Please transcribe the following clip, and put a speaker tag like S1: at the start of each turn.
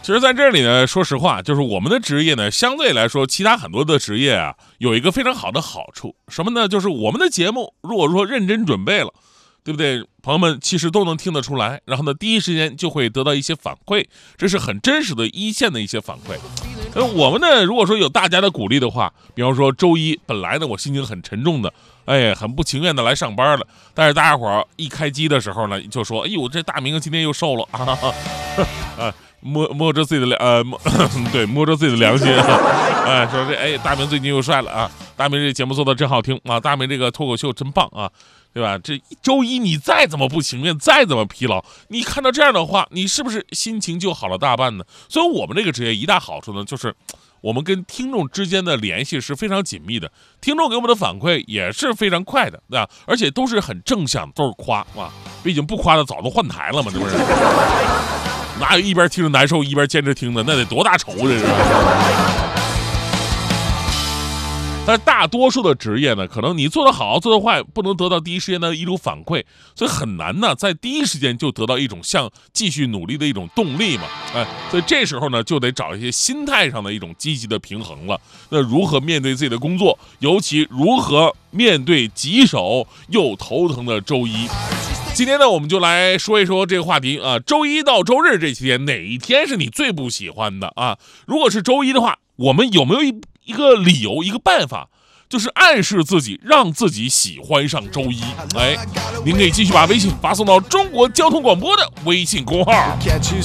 S1: 其实在这里呢，说实话，就是我们的职业呢，相对来说，其他很多的职业啊，有一个非常好的好处，什么呢？就是我们的节目，如果说认真准备了，对不对？朋友们其实都能听得出来，然后呢，第一时间就会得到一些反馈，这是很真实的一线的一些反馈。我们呢，如果说有大家的鼓励的话，比方说周一本来呢我心情很沉重的，很不情愿的来上班了，但是大家伙一开机的时候呢，就说，哎呦，这大明今天又瘦了啊，摸着自己的对，摸着自己的良心说这大明最近又帅了啊，大明这节目做的真好听啊，大明这个脱口秀真棒啊，对吧？这周一你再怎么不情愿，再怎么疲劳，你看到这样的话，你是不是心情就好了大半呢？所以我们这个职业一大好处呢，就是我们跟听众之间的联系是非常紧密的，听众给我们的反馈也是非常快的，对吧？而且都是很正向，都是夸啊，毕竟不夸的早都换台了嘛，这不是？哪有一边听着难受一边坚持听的，那得多大仇这是？但大多数的职业呢，可能你做得好做得坏不能得到第一时间的一种反馈，所以很难呢在第一时间就得到一种继续努力的一种动力嘛。所以这时候呢就得找一些心态上的一种积极的平衡了。那如何面对自己的工作，尤其如何面对棘手又头疼的周一？今天呢，我们就来说一说这个话题啊。周一到周日这期间，哪一天是你最不喜欢的啊？如果是周一的话，我们有没有一个理由、一个办法，就是暗示自己，让自己喜欢上周一？您可以继续把微信发送到中国交通广播的微信公号。